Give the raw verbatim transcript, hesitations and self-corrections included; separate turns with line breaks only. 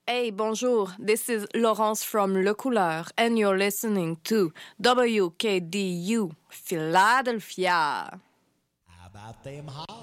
Hey, bonjour. This is Laurence from Le Couleur, and you're listening to W K D U Philadelphia.
How about them hogs?